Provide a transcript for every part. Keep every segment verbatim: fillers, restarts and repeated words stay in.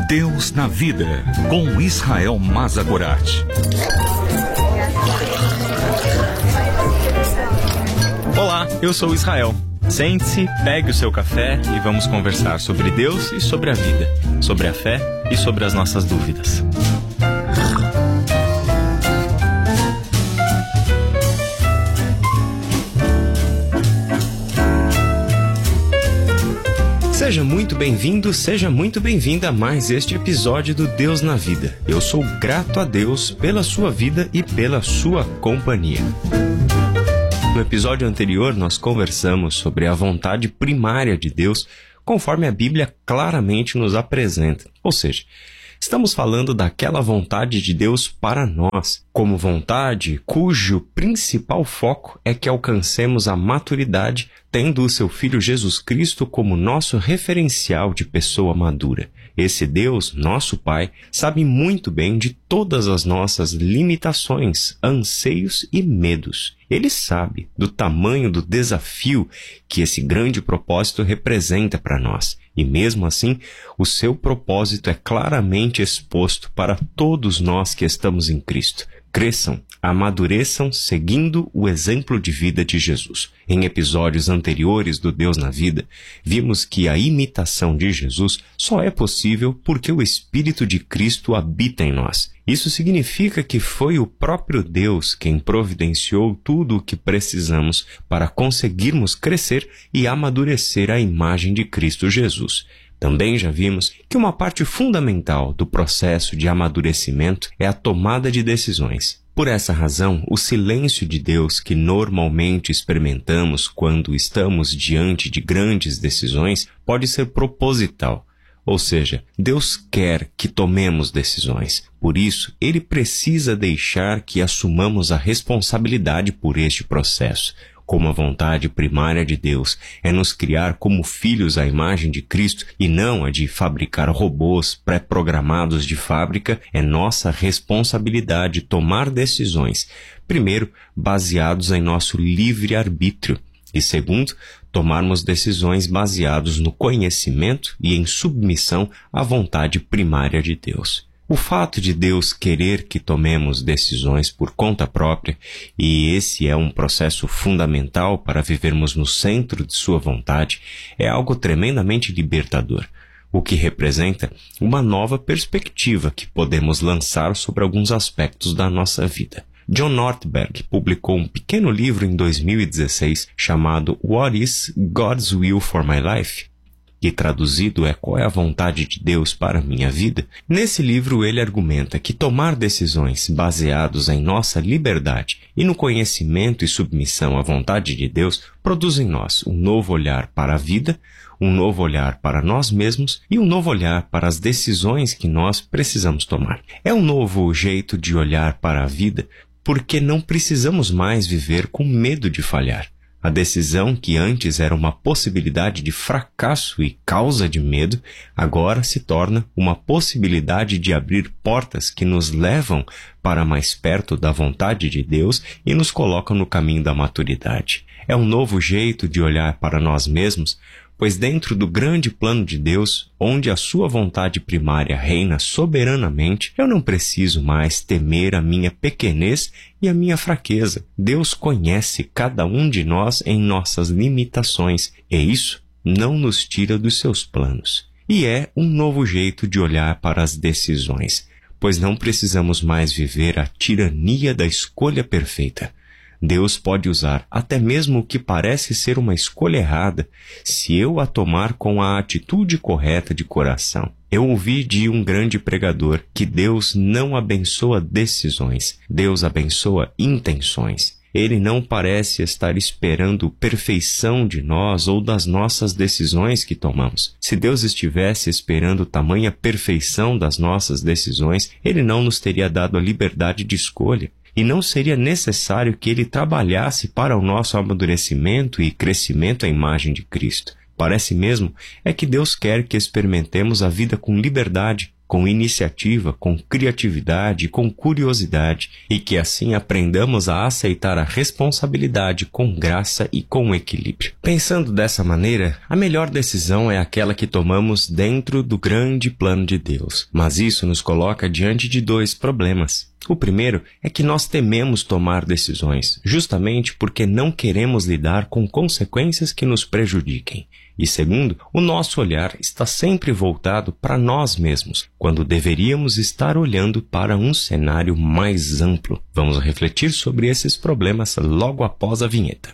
Deus na Vida, com Israel Mazagorat. Olá, eu sou Israel. Sente-se, pegue o seu café e vamos conversar sobre Deus e sobre a vida, sobre a fé e sobre as nossas dúvidas. Seja muito bem-vindo, seja muito bem-vinda a mais este episódio do Deus na Vida. Eu sou grato a Deus pela sua vida e pela sua companhia. No episódio anterior, nós conversamos sobre a vontade primária de Deus, conforme a Bíblia claramente nos apresenta. Ou seja, estamos falando daquela vontade de Deus para nós, como vontade cujo principal foco é que alcancemos a maturidade, tendo o seu Filho Jesus Cristo como nosso referencial de pessoa madura. Esse Deus, nosso Pai, sabe muito bem de todas as nossas limitações, anseios e medos. Ele sabe do tamanho do desafio que esse grande propósito representa para nós. E mesmo assim, o seu propósito é claramente exposto para todos nós que estamos em Cristo. Cresçam, amadureçam seguindo o exemplo de vida de Jesus. Em episódios anteriores do Deus na Vida, vimos que a imitação de Jesus só é possível porque o Espírito de Cristo habita em nós. Isso significa que foi o próprio Deus quem providenciou tudo o que precisamos para conseguirmos crescer e amadurecer a imagem de Cristo Jesus. Também já vimos que uma parte fundamental do processo de amadurecimento é a tomada de decisões. Por essa razão, o silêncio de Deus que normalmente experimentamos quando estamos diante de grandes decisões pode ser proposital. Ou seja, Deus quer que tomemos decisões. Por isso, Ele precisa deixar que assumamos a responsabilidade por este processo. Como a vontade primária de Deus é nos criar como filhos à imagem de Cristo e não a de fabricar robôs pré-programados de fábrica, é nossa responsabilidade tomar decisões, primeiro, baseados em nosso livre-arbítrio, e segundo, tomarmos decisões baseadas no conhecimento e em submissão à vontade primária de Deus. O fato de Deus querer que tomemos decisões por conta própria, e esse é um processo fundamental para vivermos no centro de sua vontade, é algo tremendamente libertador, o que representa uma nova perspectiva que podemos lançar sobre alguns aspectos da nossa vida. John Ortberg publicou um pequeno livro em dois mil e dezesseis chamado What is God's Will for My Life? Que traduzido é Qual é a vontade de Deus para a minha vida? Nesse livro ele argumenta que tomar decisões baseadas em nossa liberdade e no conhecimento e submissão à vontade de Deus produz em nós um novo olhar para a vida, um novo olhar para nós mesmos e um novo olhar para as decisões que nós precisamos tomar. É um novo jeito de olhar para a vida porque não precisamos mais viver com medo de falhar. A decisão que antes era uma possibilidade de fracasso e causa de medo, agora se torna uma possibilidade de abrir portas que nos levam para mais perto da vontade de Deus e nos colocam no caminho da maturidade. É um novo jeito de olhar para nós mesmos, pois dentro do grande plano de Deus, onde a sua vontade primária reina soberanamente, eu não preciso mais temer a minha pequenez e a minha fraqueza. Deus conhece cada um de nós em nossas limitações, e isso não nos tira dos seus planos. E é um novo jeito de olhar para as decisões, pois não precisamos mais viver a tirania da escolha perfeita. Deus pode usar até mesmo o que parece ser uma escolha errada, se eu a tomar com a atitude correta de coração. Eu ouvi de um grande pregador que Deus não abençoa decisões, Deus abençoa intenções. Ele não parece estar esperando perfeição de nós ou das nossas decisões que tomamos. Se Deus estivesse esperando tamanha perfeição das nossas decisões, Ele não nos teria dado a liberdade de escolha. E não seria necessário que Ele trabalhasse para o nosso amadurecimento e crescimento à imagem de Cristo. Parece mesmo é que Deus quer que experimentemos a vida com liberdade, com iniciativa, com criatividade, com curiosidade, e que assim aprendamos a aceitar a responsabilidade com graça e com equilíbrio. Pensando dessa maneira, a melhor decisão é aquela que tomamos dentro do grande plano de Deus. Mas isso nos coloca diante de dois problemas. O primeiro é que nós tememos tomar decisões, justamente porque não queremos lidar com consequências que nos prejudiquem. E segundo, o nosso olhar está sempre voltado para nós mesmos, quando deveríamos estar olhando para um cenário mais amplo. Vamos refletir sobre esses problemas logo após a vinheta.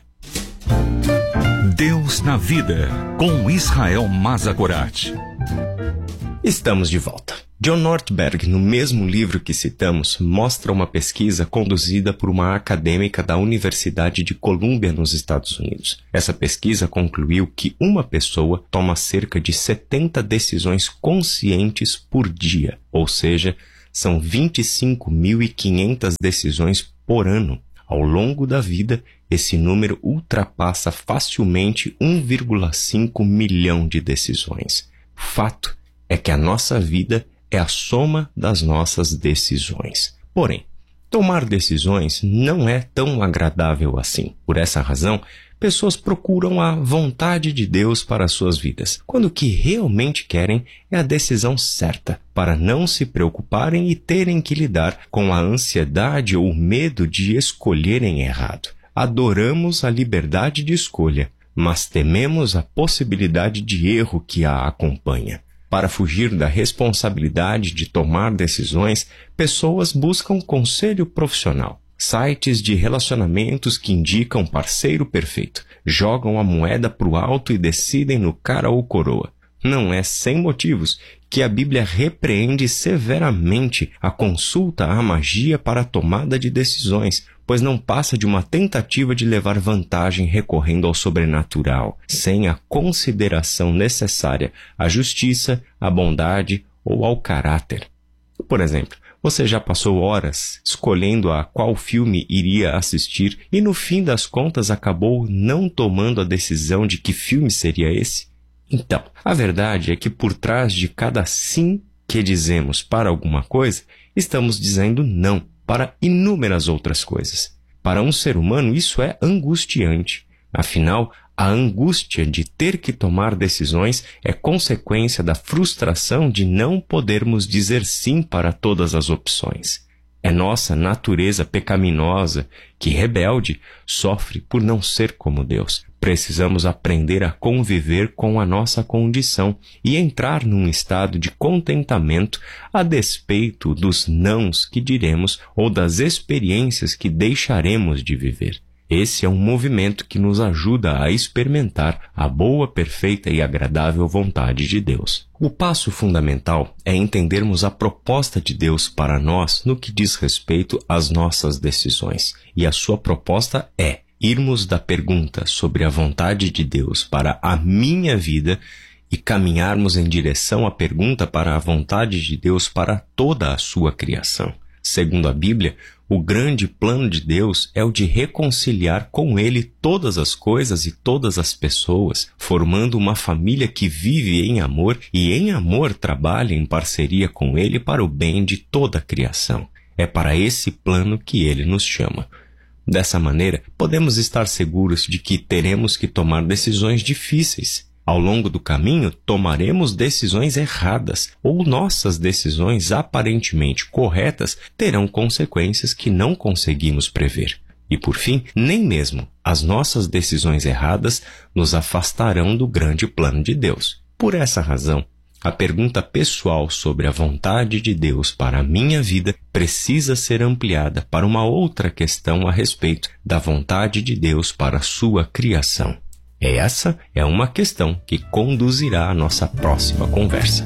Deus na Vida, com Israel Mazagorat. Estamos de volta. John Ortberg, no mesmo livro que citamos, mostra uma pesquisa conduzida por uma acadêmica da Universidade de Colômbia, nos Estados Unidos. Essa pesquisa concluiu que uma pessoa toma cerca de setenta decisões conscientes por dia, ou seja, são vinte e cinco mil e quinhentas decisões por ano. Ao longo da vida, esse número ultrapassa facilmente um vírgula cinco milhão de decisões. Fato é que a nossa vida é a soma das nossas decisões. Porém, tomar decisões não é tão agradável assim. Por essa razão, pessoas procuram a vontade de Deus para suas vidas, quando o que realmente querem é a decisão certa, para não se preocuparem e terem que lidar com a ansiedade ou medo de escolherem errado. Adoramos a liberdade de escolha, mas tememos a possibilidade de erro que a acompanha. Para fugir da responsabilidade de tomar decisões, pessoas buscam conselho profissional. Sites de relacionamentos que indicam parceiro perfeito, jogam a moeda para o alto e decidem no cara ou coroa. Não é sem motivos que a Bíblia repreende severamente a consulta à magia para a tomada de decisões, pois não passa de uma tentativa de levar vantagem recorrendo ao sobrenatural, sem a consideração necessária à justiça, à bondade ou ao caráter. Por exemplo, você já passou horas escolhendo a qual filme iria assistir e no fim das contas acabou não tomando a decisão de que filme seria esse? Então, a verdade é que por trás de cada sim que dizemos para alguma coisa, estamos dizendo não para inúmeras outras coisas. Para um ser humano, isso é angustiante. Afinal, a angústia de ter que tomar decisões é consequência da frustração de não podermos dizer sim para todas as opções. É nossa natureza pecaminosa que, rebelde, sofre por não ser como Deus. Precisamos aprender a conviver com a nossa condição e entrar num estado de contentamento a despeito dos nãos que diremos ou das experiências que deixaremos de viver. Esse é um movimento que nos ajuda a experimentar a boa, perfeita e agradável vontade de Deus. O passo fundamental é entendermos a proposta de Deus para nós no que diz respeito às nossas decisões. E a sua proposta é irmos da pergunta sobre a vontade de Deus para a minha vida e caminharmos em direção à pergunta para a vontade de Deus para toda a sua criação. Segundo a Bíblia, o grande plano de Deus é o de reconciliar com Ele todas as coisas e todas as pessoas, formando uma família que vive em amor e em amor trabalha em parceria com Ele para o bem de toda a criação. É para esse plano que Ele nos chama. Dessa maneira, podemos estar seguros de que teremos que tomar decisões difíceis. Ao longo do caminho, tomaremos decisões erradas, ou nossas decisões aparentemente corretas terão consequências que não conseguimos prever. E por fim, nem mesmo as nossas decisões erradas nos afastarão do grande plano de Deus. Por essa razão, a pergunta pessoal sobre a vontade de Deus para a minha vida precisa ser ampliada para uma outra questão a respeito da vontade de Deus para a sua criação. Essa é uma questão que conduzirá à nossa próxima conversa.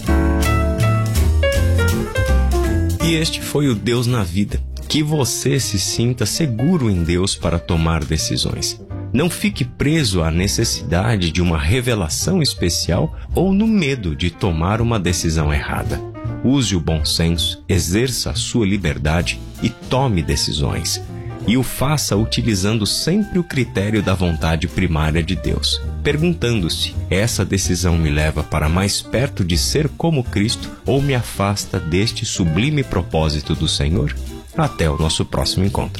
E este foi o Deus na Vida. Que você se sinta seguro em Deus para tomar decisões. Não fique preso à necessidade de uma revelação especial ou no medo de tomar uma decisão errada. Use o bom senso, exerça a sua liberdade e tome decisões. E o faça utilizando sempre o critério da vontade primária de Deus. perguntando-se: essa decisão me leva para mais perto de ser como Cristo ou me afasta deste sublime propósito do Senhor? Até o nosso próximo encontro.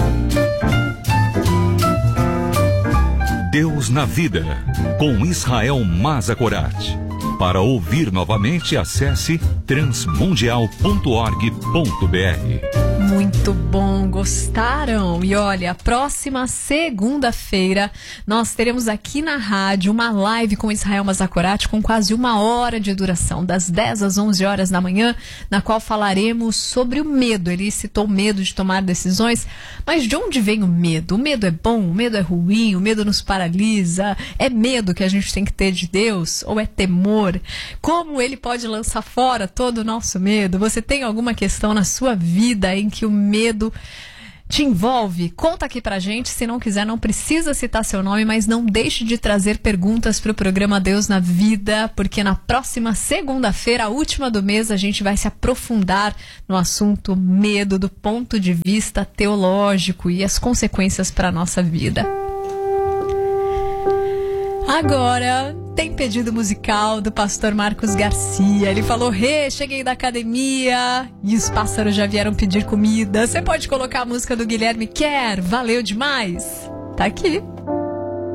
Deus na Vida, com Israel Mazakorati. Para ouvir novamente, acesse transmundial ponto org ponto br. Muito bom, gostaram? E olha, próxima segunda-feira nós teremos aqui na rádio uma live com Israel Mazakorati com quase uma hora de duração, das dez às onze horas da manhã, na qual falaremos sobre o medo. Ele citou o medo de tomar decisões, mas de onde vem o medo? O medo é bom? O medo é ruim? O medo nos paralisa? É medo que a gente tem que ter de Deus? Ou é temor? Como ele pode lançar fora todo o nosso medo? Você tem alguma questão na sua vida em que o medo te envolve? Conta aqui pra gente. Se não quiser, não precisa citar seu nome, mas não deixe de trazer perguntas pro programa Deus na Vida, porque na próxima segunda-feira, a última do mês, a gente vai se aprofundar no assunto medo do ponto de vista teológico e as consequências para a nossa vida. Agora tem pedido musical do pastor Marcos Garcia. Ele falou: Rê, cheguei da academia e os pássaros já vieram pedir comida. Você pode colocar a música do Guilherme Quer? Valeu demais. Tá aqui.